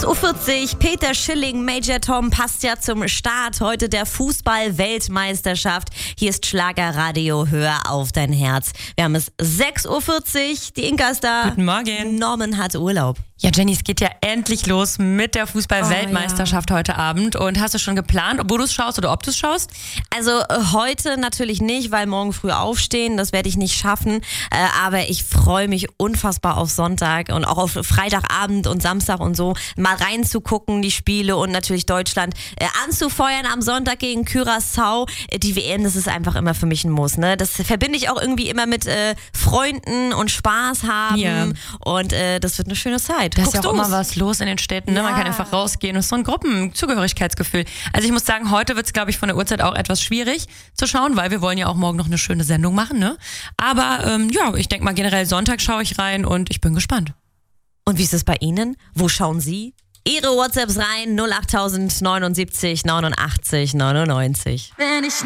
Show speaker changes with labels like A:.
A: 6:40 Uhr, Peter Schilling, Major Tom passt ja zum Start. Heute der Fußball-Weltmeisterschaft. Hier ist Schlagerradio, hör auf dein Herz. Wir haben es 6:40 Uhr, die Inka ist da.
B: Guten Morgen.
A: Norman hat Urlaub.
B: Ja, Jenny, es geht ja endlich los mit der Fußball-Weltmeisterschaft heute Abend. Und hast du schon geplant, wo du es schaust oder ob du es schaust?
A: Also heute natürlich nicht, weil morgen früh aufstehen, das werde ich nicht schaffen. Aber ich freue mich unfassbar auf Sonntag und auch auf Freitagabend und Samstag und so mal reinzugucken, die Spiele und natürlich Deutschland anzufeuern am Sonntag gegen Curaçao. Die WM, das ist einfach immer für mich ein Muss. Ne? Das verbinde ich auch irgendwie immer mit Freunden und Spaß haben.
B: Ja.
A: Und das wird eine schöne Zeit.
B: Da ist ja auch immer was los in den Städten. Ne?
A: Ja.
B: Man kann einfach rausgehen. Das ist so ein Gruppenzugehörigkeitsgefühl. Also ich muss sagen, heute wird es, glaube ich, von der Uhrzeit auch etwas schwierig zu schauen, weil wir wollen ja auch morgen noch eine schöne Sendung machen. Ne? Aber ja, ich denke mal generell Sonntag schaue ich rein und ich bin gespannt.
A: Und wie ist es bei Ihnen? Wo schauen Sie? Ihre WhatsApps rein 08079 89 99.
C: Wenn ich